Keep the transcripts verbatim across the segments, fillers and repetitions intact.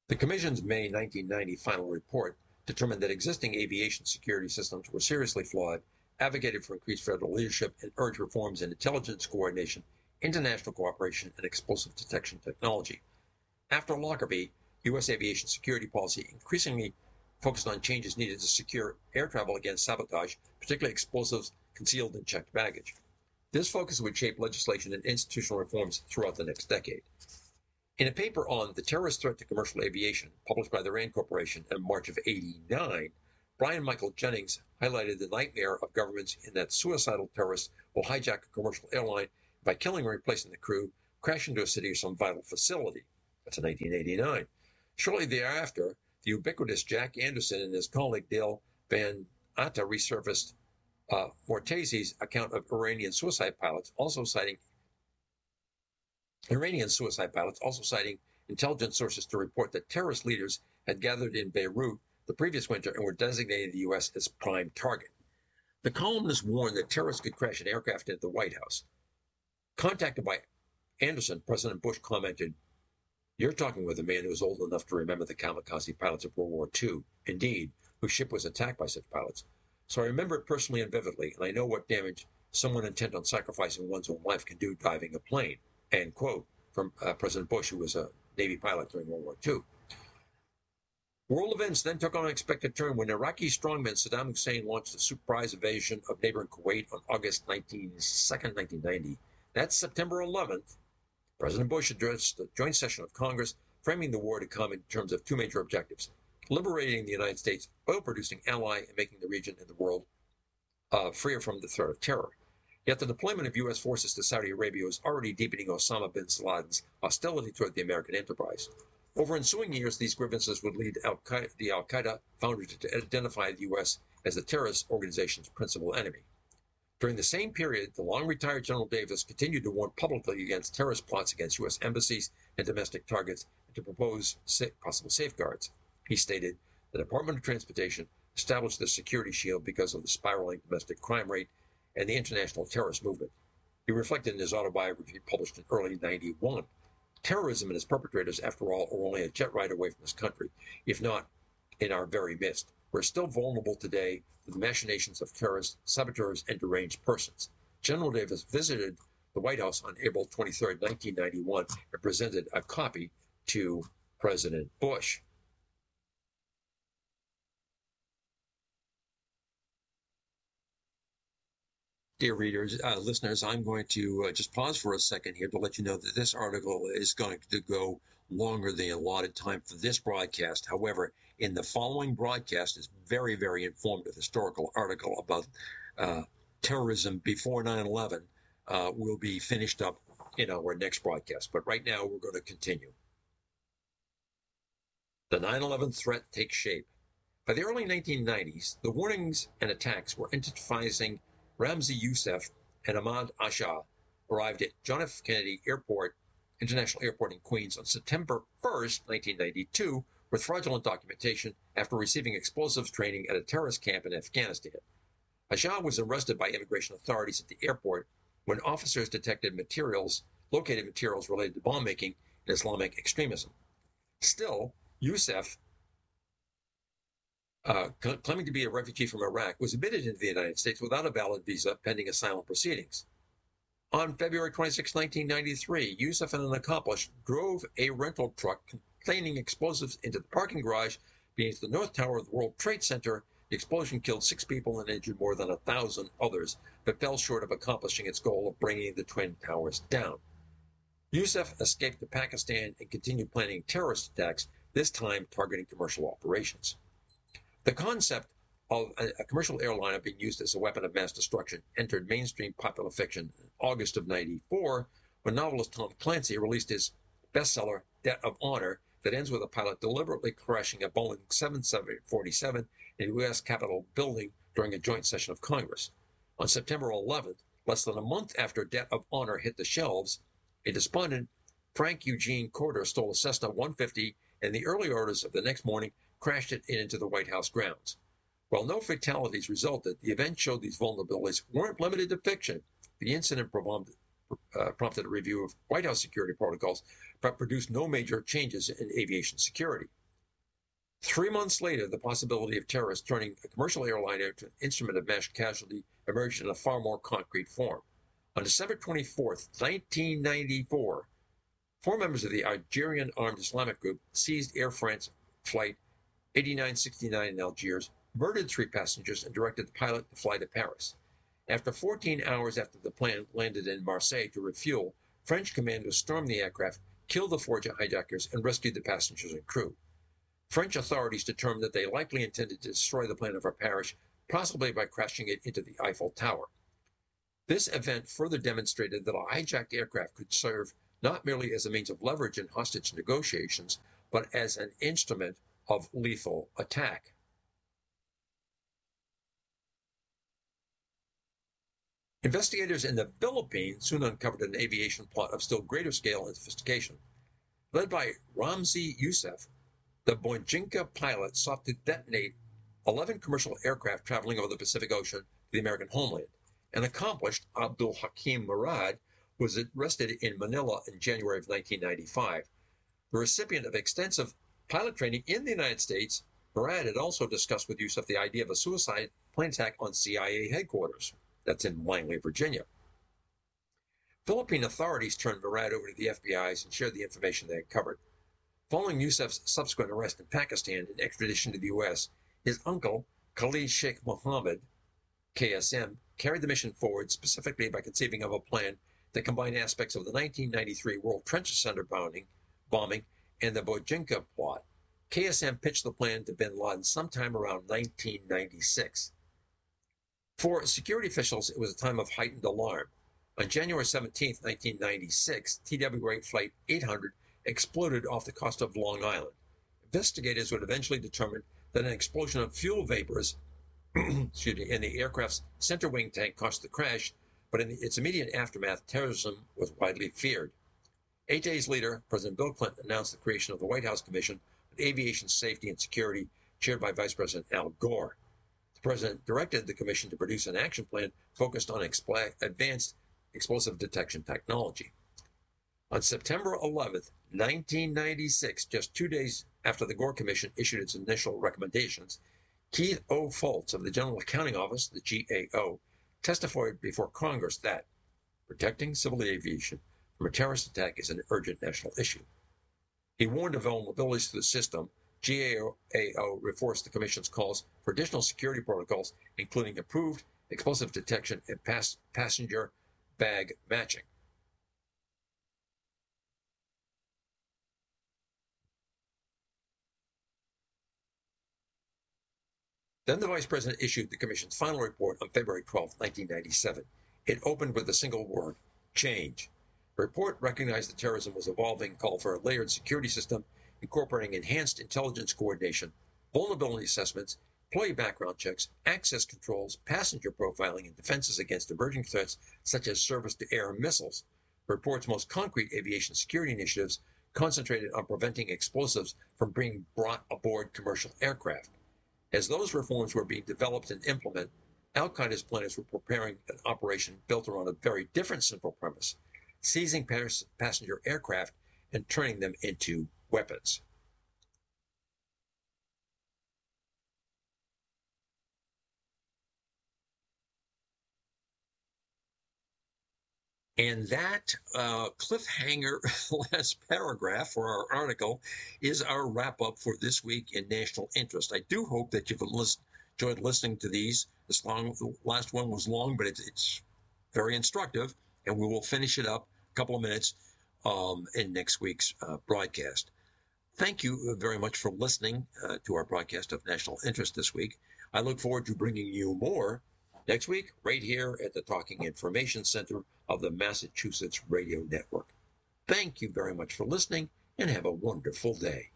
The Commission's May nineteen ninety final report determined that existing aviation security systems were seriously flawed, advocated for increased federal leadership, and urged reforms in intelligence coordination, international cooperation, and explosive detection technology. After Lockerbie, U S aviation security policy increasingly focused on changes needed to secure air travel against sabotage, particularly explosives, concealed and checked baggage. This focus would shape legislation and institutional reforms throughout the next decade. In a paper on the terrorist threat to commercial aviation, published by the RAND Corporation in March of eighty-nine, Brian Michael Jennings highlighted the nightmare of governments in that suicidal terrorists will hijack a commercial airline, by killing or replacing the crew, crash into a city or some vital facility. That's in nineteen eighty-nine. Shortly thereafter, the ubiquitous Jack Anderson and his colleague Dale Van Atta resurfaced uh, Mortasi's account of Iranian suicide pilots, also citing Iranian suicide pilots, also citing intelligence sources to report that terrorist leaders had gathered in Beirut the previous winter and were designating the U S as prime target. The columnist warned that terrorists could crash an aircraft into the White House. Contacted by Anderson, President Bush commented, "You're talking with a man who is old enough to remember the kamikaze pilots of World War Two, indeed, whose ship was attacked by such pilots. So I remember it personally and vividly, and I know what damage someone intent on sacrificing one's own life can do driving a plane." End quote from uh, President Bush, who was a Navy pilot during World War Two. World events then took on an unexpected turn when Iraqi strongman Saddam Hussein launched a surprise invasion of neighboring Kuwait on August second, nineteen ninety. That September eleventh, President Bush addressed the joint session of Congress, framing the war to come in terms of two major objectives: liberating the United States, oil-producing ally, and making the region and the world uh, freer from the threat of terror. Yet the deployment of U S forces to Saudi Arabia was already deepening Osama bin Laden's hostility toward the American enterprise. Over ensuing years, these grievances would lead Al-Qaeda, the Al-Qaeda founder to identify the U S as the terrorist organization's principal enemy. During the same period, the long-retired General Davis continued to warn publicly against terrorist plots against U S embassies and domestic targets and to propose possible safeguards. He stated, "The Department of Transportation established the security shield because of the spiraling domestic crime rate and the international terrorist movement." He reflected in his autobiography published in early ninety-one. Terrorism and its perpetrators, after all, are only a jet ride away from this country, if not in our very midst. We're still vulnerable today to the machinations of terrorists, saboteurs, and deranged persons. General Davis visited the White House on April twenty-third, nineteen ninety-one, and presented a copy to President Bush. Dear readers, uh, listeners, I'm going to uh, just pause for a second here to let you know that this article is going to go longer than the allotted time for this broadcast. However, in the following broadcast is very, very informative historical article about uh, terrorism before nine eleven. Uh, will be finished up in our next broadcast. But right now, we're going to continue. The nine eleven threat takes shape. By the early nineteen nineties, the warnings and attacks were intensifying. Ramzi Youssef and Ahmad Asha arrived at John F. Kennedy Airport, International Airport in Queens on September first, nineteen ninety-two, with fraudulent documentation after receiving explosives training at a terrorist camp in Afghanistan. Asha was arrested by immigration authorities at the airport when officers detected materials, located materials related to bomb making and Islamic extremism. Still, Youssef, Uh, claiming to be a refugee from Iraq, was admitted into the United States without a valid visa pending asylum proceedings. On February twenty-sixth, nineteen ninety-three, Youssef and an accomplice drove a rental truck containing explosives into the parking garage beneath the North Tower of the World Trade Center. The explosion killed six people and injured more than a thousand others, but fell short of accomplishing its goal of bringing the Twin Towers down. Youssef escaped to Pakistan and continued planning terrorist attacks, this time targeting commercial operations. The concept of a commercial airliner being used as a weapon of mass destruction entered mainstream popular fiction in August of ninety-four, when novelist Tom Clancy released his bestseller, Debt of Honor, that ends with a pilot deliberately crashing a Boeing seven forty-seven in the U S Capitol building during a joint session of Congress. On September eleventh, less than a month after Debt of Honor hit the shelves, a despondent Frank Eugene Corder stole a Cessna one fifty, and the early orders of the next morning crashed it into the White House grounds. While no fatalities resulted, the event showed these vulnerabilities weren't limited to fiction. The incident prompted, uh, prompted a review of White House security protocols, but produced no major changes in aviation security. Three months later, the possibility of terrorists turning a commercial airliner into an instrument of mass casualty emerged in a far more concrete form. On December twenty-fourth, nineteen ninety-four, four members of the Algerian armed Islamic group seized Air France flight eighty-nine sixty-nine in Algiers, murdered three passengers, and directed the pilot to fly to Paris. After fourteen hours after the plane landed in Marseille to refuel, French commandos stormed the aircraft, killed the four hijackers, and rescued the passengers and crew. French authorities determined that they likely intended to destroy the plane over Paris, possibly by crashing it into the Eiffel Tower. This event further demonstrated that a hijacked aircraft could serve not merely as a means of leverage in hostage negotiations, but as an instrument of lethal attack. Investigators in the Philippines soon uncovered an aviation plot of still greater scale and sophistication. Led by Ramzi Youssef, the Bojinka pilot sought to detonate eleven commercial aircraft traveling over the Pacific Ocean to the American homeland. An accomplished Abdul Hakim Murad was arrested in Manila in January of nineteen ninety-five. The recipient of extensive pilot training in the United States, Murad had also discussed with Youssef the idea of a suicide plane attack on C I A headquarters. That's in Langley, Virginia. Philippine authorities turned Murad over to the F B I and shared the information they had covered. Following Youssef's subsequent arrest in Pakistan and extradition to the U S, his uncle, Khalid Sheikh Mohammed, K S M, carried the mission forward specifically by conceiving of a plan that combined aspects of the nineteen ninety-three World Trade Center bombing, bombing and the Bojinka plot. K S M pitched the plan to bin Laden sometime around nineteen ninety-six. For security officials, it was a time of heightened alarm. On January seventeenth, nineteen ninety-six, T W A Flight eight hundred exploded off the coast of Long Island. Investigators would eventually determine that an explosion of fuel vapors excuse me, in the aircraft's center wing tank caused the crash, but in its immediate aftermath, terrorism was widely feared. Eight days later, President Bill Clinton announced the creation of the White House Commission on Aviation Safety and Security, chaired by Vice President Al Gore. The president directed the commission to produce an action plan focused on expl- advanced explosive detection technology. On September eleventh, nineteen ninety-six, just two days after the Gore Commission issued its initial recommendations, Keith O. Foltz of the General Accounting Office, the G A O, testified before Congress that protecting civil aviation from a terrorist attack is an urgent national issue. He warned of vulnerabilities to the system. G A O reinforced the Commission's calls for additional security protocols, including improved explosive detection and pass- passenger bag matching. Then the Vice President issued the Commission's final report on February twelfth, nineteen ninety-seven. It opened with a single word: change. The report recognized that terrorism was evolving, called for a layered security system incorporating enhanced intelligence coordination, vulnerability assessments, employee background checks, access controls, passenger profiling, and defenses against emerging threats such as surface-to-air missiles. The report's most concrete aviation security initiatives concentrated on preventing explosives from being brought aboard commercial aircraft. As those reforms were being developed and implemented, Al-Qaeda's planners were preparing an operation built around a very different central premise: seizing pas- passenger aircraft and turning them into weapons. And that uh, cliffhanger last paragraph for our article is our wrap-up for this week in National Interest. I do hope that you've list, enjoyed listening to these. This long, the last one was long, but it's, it's very instructive, and we will finish it up a couple of minutes um, in next week's uh, broadcast. Thank you very much for listening uh, to our broadcast of National Interest this week. I look forward to bringing you more next week, right here at the Talking Information Center of the Massachusetts Radio Network. Thank you very much for listening, and have a wonderful day.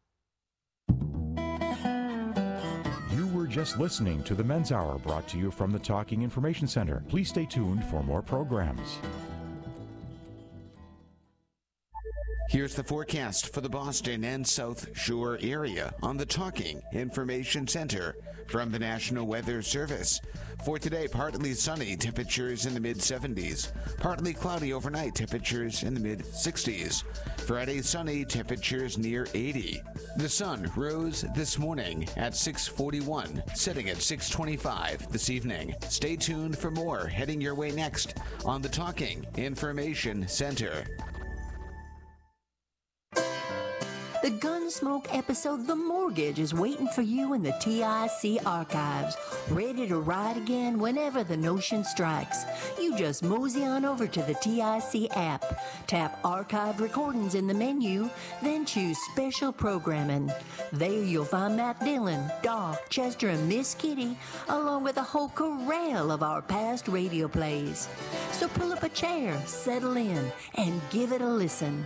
You were just listening to the Men's Hour, brought to you from the Talking Information Center. Please stay tuned for more programs. Here's the forecast for the Boston and South Shore area on the Talking Information Center from the National Weather Service. For today, partly sunny, temperatures in the mid seventies. Partly cloudy overnight, temperatures in the mid sixties. Friday, sunny, temperatures near eighty. The sun rose this morning at six forty-one, setting at six twenty-five this evening. Stay tuned for more heading your way next on the Talking Information Center. The Gunsmoke episode The Mortgage is waiting for you in the T I C archives, ready to ride again whenever the notion strikes. You just mosey on over to the T I C app, tap Archived Recordings in the menu, then choose Special Programming. There you'll find Matt Dillon, Doc, Chester, and Miss Kitty, along with a whole corral of our past radio plays. So pull up a chair, settle in, and give it a listen.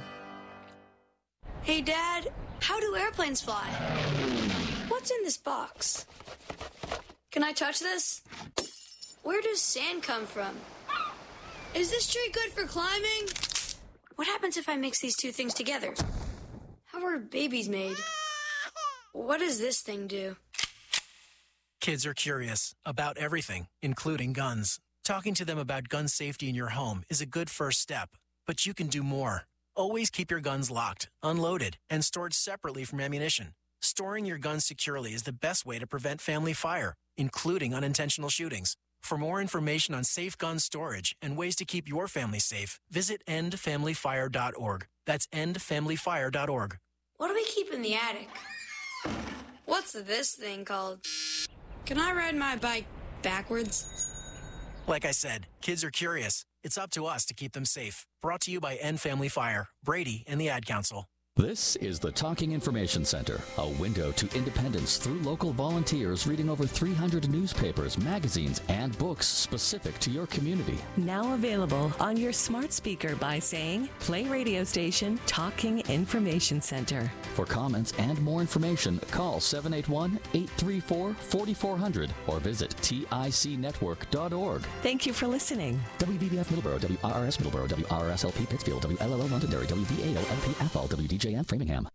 Hey, Dad, how do airplanes fly? What's in this box? Can I touch this? Where does sand come from? Is this tree good for climbing? What happens if I mix these two things together? How are babies made? What does this thing do? Kids are curious about everything, including guns. Talking to them about gun safety in your home is a good first step, but you can do more. Always keep your guns locked, unloaded, and stored separately from ammunition. Storing your guns securely is the best way to prevent family fire, including unintentional shootings. For more information on safe gun storage and ways to keep your family safe, visit end family fire dot org. That's end family fire dot org. What do we keep in the attic? What's this thing called? Can I ride my bike backwards? Like I said, kids are curious. It's up to us to keep them safe. Brought to you by End Family Fire, Brady, and the Ad Council. This is the Talking Information Center, a window to independence through local volunteers reading over three hundred newspapers, magazines, and books specific to your community. Now available on your smart speaker by saying, play radio station Talking Information Center. For comments and more information, call seven eight one, eight three four, four four zero zero or visit tic network dot org. Thank you for listening. W V B F Middleborough, W R R S Middleborough, W R R S L P Pittsfield, W L L O Londonderry, W V A O L P Athol, W D J and Framingham.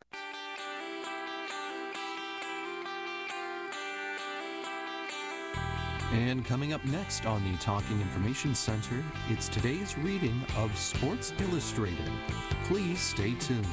And coming up next on the Talking Information Center, it's today's reading of Sports Illustrated. Please stay tuned.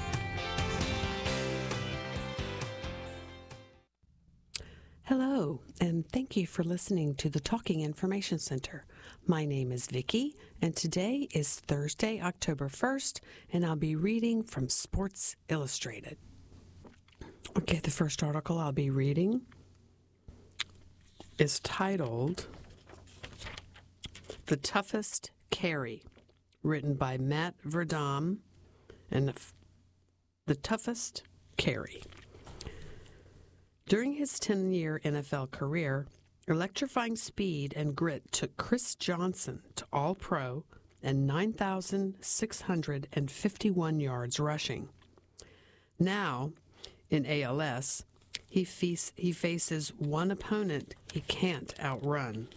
Hello, and thank you for listening to the Talking Information Center. My name is Vicki, and today is Thursday, October first, and I'll be reading from Sports Illustrated. Okay, the first article I'll be reading is titled The Toughest Carry, written by Matt Verdam, and The Toughest Carry. During his ten-year N F L career, electrifying speed and grit took Chris Johnson to All-Pro and nine thousand six hundred fifty-one yards rushing. Now, in A L S, he, fe- he faces one opponent he can't outrun.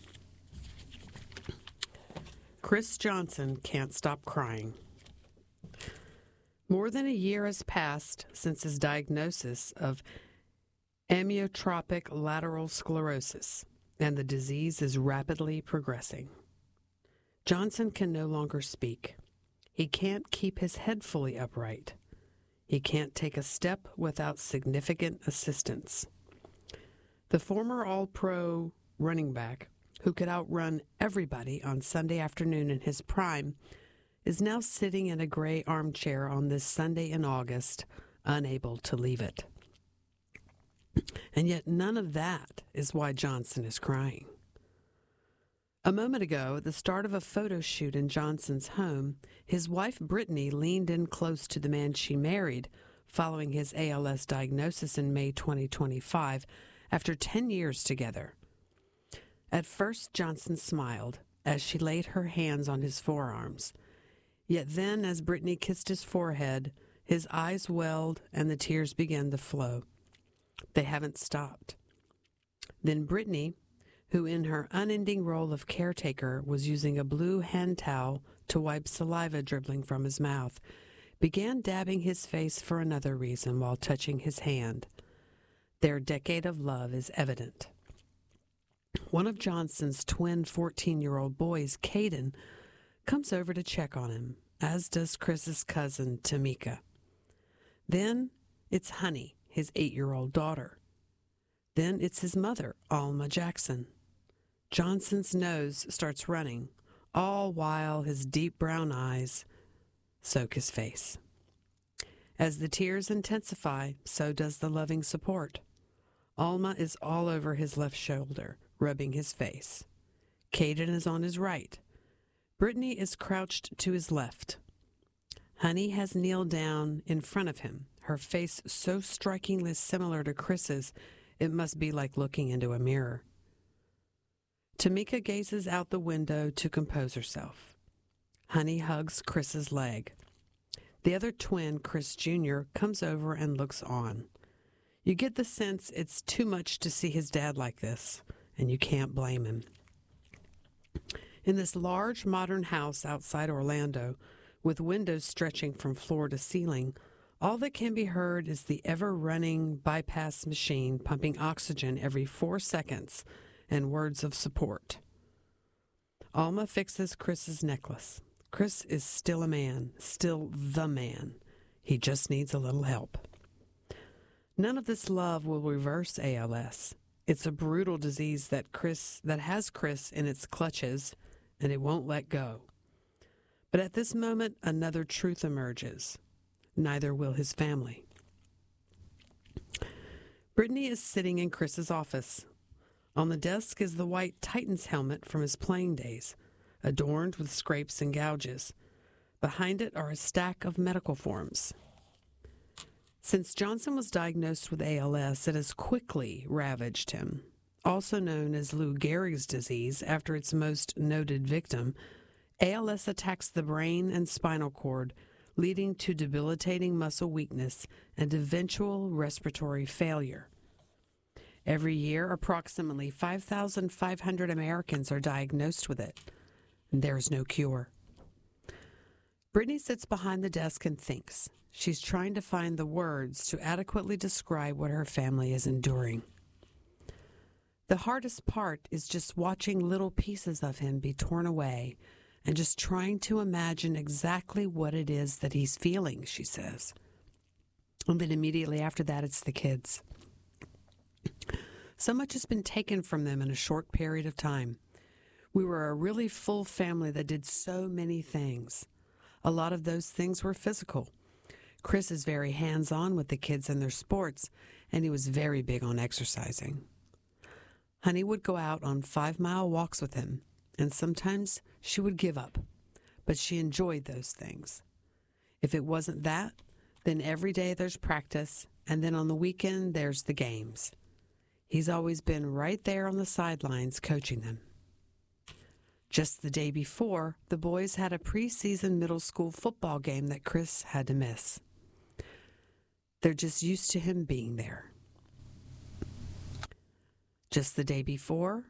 Chris Johnson can't stop crying. More than a year has passed since his diagnosis of amyotrophic lateral sclerosis, and the disease is rapidly progressing. Johnson can no longer speak. He can't keep his head fully upright. He can't take a step without significant assistance. The former All-Pro running back, who could outrun everybody on Sunday afternoon in his prime, is now sitting in a gray armchair on this Sunday in August, unable to leave it. And yet none of that is why Johnson is crying. A moment ago, at the start of a photo shoot in Johnson's home, his wife Brittany leaned in close to the man she married following his A L S diagnosis in May twenty twenty-five after ten years together. At first, Johnson smiled as she laid her hands on his forearms. Yet then, as Brittany kissed his forehead, his eyes welled and the tears began to flow. They haven't stopped. Then Brittany, who in her unending role of caretaker was using a blue hand towel to wipe saliva dribbling from his mouth, began dabbing his face for another reason while touching his hand. Their decade of love is evident. One of Johnson's twin fourteen-year-old boys, Caden, comes over to check on him, as does Chris's cousin, Tamika. Then it's Honey, his eight-year-old daughter. Then it's his mother, Alma Jackson. Johnson's nose starts running, all while his deep brown eyes soak his face. As the tears intensify, so does the loving support. Alma is all over his left shoulder, rubbing his face. Caden is on his right. Brittany is crouched to his left. Honey has kneeled down in front of him, her face so strikingly similar to Chris's, it must be like looking into a mirror. Tamika gazes out the window to compose herself. Honey hugs Chris's leg. The other twin, Chris Junior, comes over and looks on. You get the sense it's too much to see his dad like this, and you can't blame him. In this large modern house outside Orlando, with windows stretching from floor to ceiling, all that can be heard is the ever-running bypass machine pumping oxygen every four seconds and words of support. Alma fixes Chris's necklace. Chris is still a man, still the man. He just needs a little help. None of this love will reverse A L S. It's a brutal disease that Chris that has Chris in its clutches, and it won't let go. But at this moment, another truth emerges. Neither will his family. Brittany is sitting in Chris's office. On the desk is the white Titans helmet from his playing days, adorned with scrapes and gouges. Behind it are a stack of medical forms. Since Johnson was diagnosed with A L S, it has quickly ravaged him. Also known as Lou Gehrig's disease, after its most noted victim, A L S attacks the brain and spinal cord, leading to debilitating muscle weakness and eventual respiratory failure. Every year, approximately five thousand five hundred Americans are diagnosed with it, and there is no cure. Brittany sits behind the desk and thinks. She's trying to find the words to adequately describe what her family is enduring. The hardest part is just watching little pieces of him be torn away and just trying to imagine exactly what it is that he's feeling, she says. And then immediately after that, it's the kids. So much has been taken from them in a short period of time. We were a really full family that did so many things. A lot of those things were physical. Chris is very hands-on with the kids and their sports, and he was very big on exercising. Honey would go out on five-mile walks with him, and sometimes she would give up, but she enjoyed those things. If it wasn't that, then every day there's practice, and then on the weekend there's the games. He's always been right there on the sidelines coaching them. Just the day before, the boys had a preseason middle school football game that Chris had to miss. They're just used to him being there. Just the day before,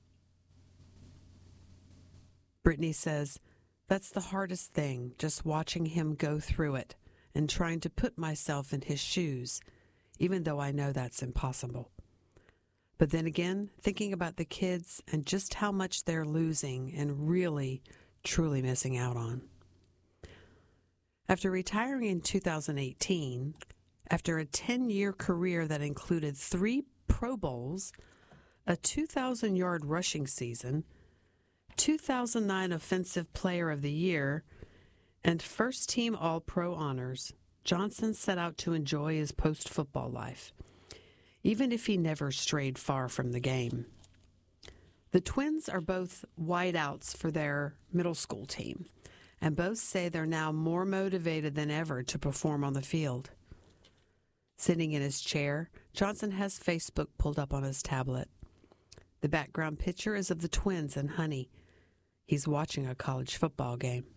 Brittany says, that's the hardest thing, just watching him go through it and trying to put myself in his shoes, even though I know that's impossible. But then again, thinking about the kids and just how much they're losing and really, truly missing out on. After retiring in two thousand eighteen, after a ten-year career that included three Pro Bowls, a two thousand yard rushing season, two thousand nine Offensive Player of the Year, and first-team All-Pro honors, Johnson set out to enjoy his post-football life, even if he never strayed far from the game. The twins are both wideouts for their middle school team, and both say they're now more motivated than ever to perform on the field. Sitting in his chair, Johnson has Facebook pulled up on his tablet. The background picture is of the twins and Honey. He's watching a college football game.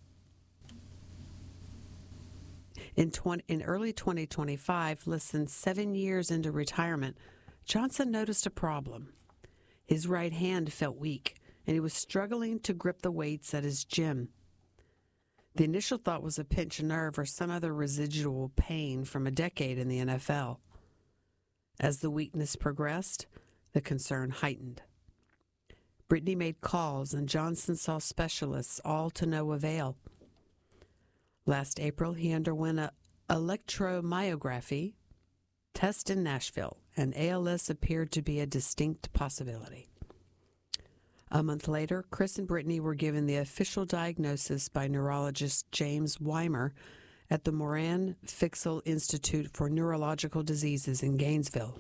In, twenty, in early twenty twenty-five, less than seven years into retirement, Johnson noticed a problem. His right hand felt weak, and he was struggling to grip the weights at his gym. The initial thought was a pinched nerve or some other residual pain from a decade in the N F L. As the weakness progressed, the concern heightened. Brittany made calls, and Johnson saw specialists, all to no avail. Last April, he underwent an electromyography test in Nashville, and A L S appeared to be a distinct possibility. A month later, Chris and Brittany were given the official diagnosis by neurologist James Weimer at the Moran Fixel Institute for Neurological Diseases in Gainesville.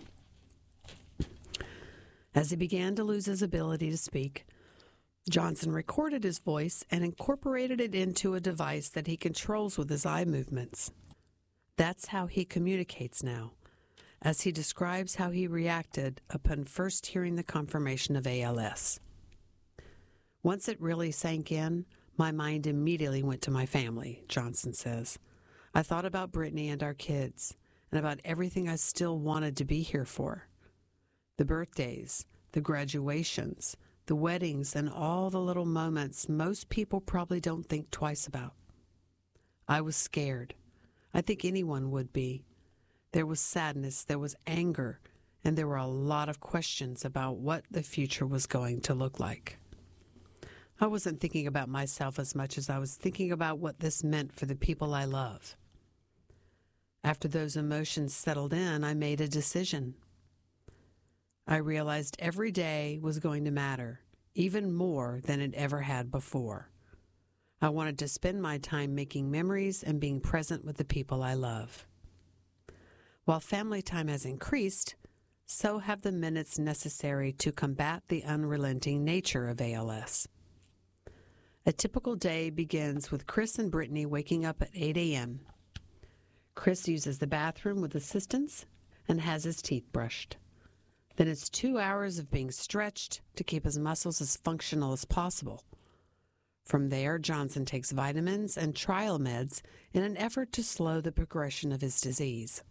As he began to lose his ability to speak, Johnson recorded his voice and incorporated it into a device that he controls with his eye movements. That's how he communicates now, as he describes how he reacted upon first hearing the confirmation of A L S. Once it really sank in, my mind immediately went to my family, Johnson says. I thought about Brittany and our kids, and about everything I still wanted to be here for. The birthdays, the graduations, the weddings, and all the little moments most people probably don't think twice about. I was scared. I think anyone would be. There was sadness, there was anger, and there were a lot of questions about what the future was going to look like. I wasn't thinking about myself as much as I was thinking about what this meant for the people I love. After those emotions settled in, I made a decision. I realized every day was going to matter, even more than it ever had before. I wanted to spend my time making memories and being present with the people I love. While family time has increased, so have the minutes necessary to combat the unrelenting nature of A L S. A typical day begins with Chris and Brittany waking up at eight a.m. Chris uses the bathroom with assistance and has his teeth brushed. Then it's two hours of being stretched to keep his muscles as functional as possible. From there, Johnson takes vitamins and trial meds in an effort to slow the progression of his disease.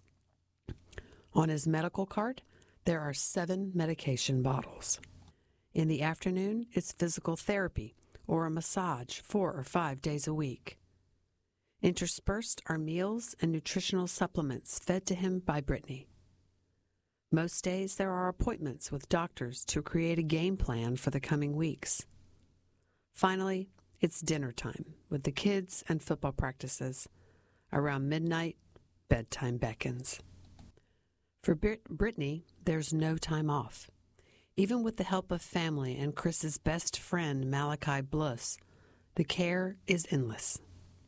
On his medical cart, there are seven medication bottles. In the afternoon, it's physical therapy or a massage four or five days a week. Interspersed are meals and nutritional supplements fed to him by Brittany. Most days there are appointments with doctors to create a game plan for the coming weeks. Finally, it's dinner time with the kids and football practices. Around midnight, bedtime beckons. For Brit- Brittany, there's no time off. Even with the help of family and Chris's best friend, Malachi Bluss, the care is endless.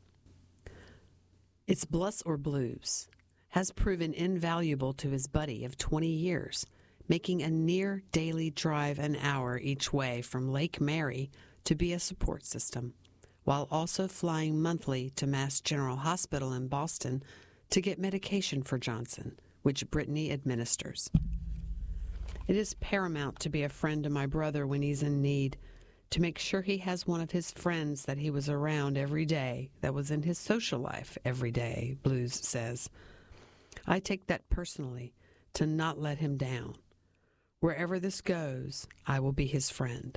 It's Bluss or Blues has proven invaluable to his buddy of twenty years, making a near daily drive an hour each way from Lake Mary to be a support system, while also flying monthly to Mass General Hospital in Boston to get medication for Johnson, which Brittany administers. It is paramount to be a friend to my brother when he's in need, to make sure he has one of his friends that he was around every day, that was in his social life every day, Blues says. I take that personally, to not let him down. Wherever this goes, I will be his friend.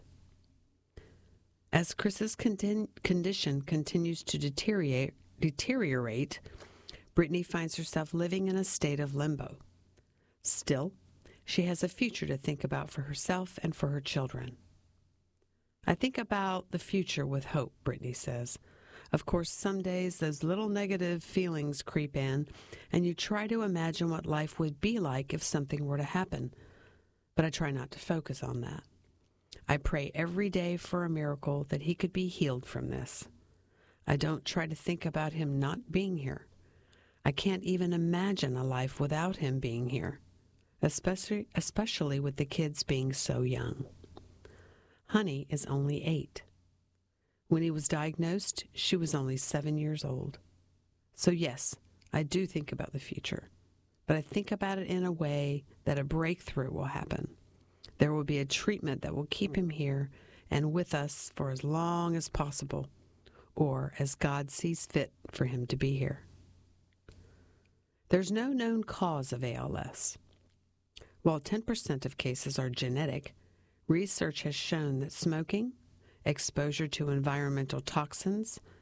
As Chris's contin- condition continues to deteriorate, deteriorate, Brittany finds herself living in a state of limbo. Still, she has a future to think about for herself and for her children. I think about the future with hope, Brittany says. Of course, some days those little negative feelings creep in, and you try to imagine what life would be like if something were to happen. But I try not to focus on that. I pray every day for a miracle that he could be healed from this. I don't try to think about him not being here. I can't even imagine a life without him being here, especially, especially with the kids being so young. Honey is only eight. When he was diagnosed, she was only seven years old. So yes, I do think about the future, but I think about it in a way that a breakthrough will happen. There will be a treatment that will keep him here and with us for as long as possible, or as God sees fit for him to be here. There's no known cause of A L S. While ten percent of cases are genetic, research has shown that smoking, exposure to environmental toxins,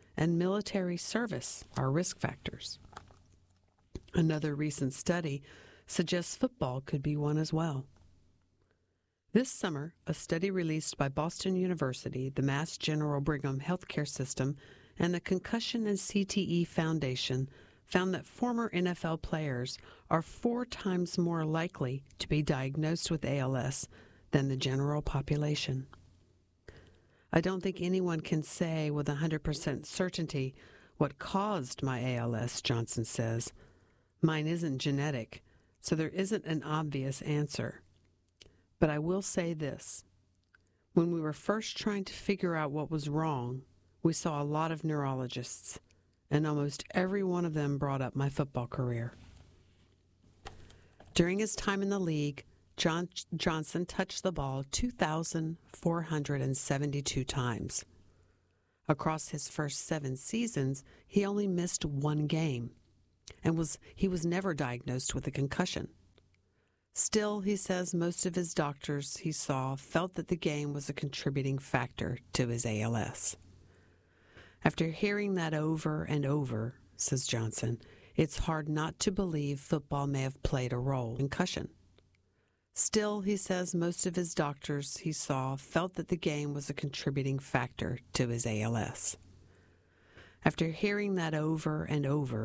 and military service are risk factors. Another recent study suggests football could be one as well. This summer, a study released by Boston University, the Mass General Brigham Healthcare System, and the Concussion and C T E Foundation found that former N F L players are four times more likely to be diagnosed with A L S than the general population. I don't think anyone can say with one hundred percent certainty what caused my A L S, Johnson says. Mine isn't genetic, so there isn't an obvious answer. But I will say this. When we were first trying to figure out what was wrong, we saw a lot of neurologists, and almost every one of them brought up my football career. During his time in the league, John Johnson touched the ball two thousand four hundred seventy-two times. Across his first seven seasons, he only missed one game, and was he was never diagnosed with a concussion. Still, he says most of his doctors he saw felt that the game was a contributing factor to his A L S. After hearing that over and over, says Johnson, it's hard not to believe football may have played a role in concussion. Still, he says most of his doctors he saw felt that the game was a contributing factor to his A L S. After hearing that over and over,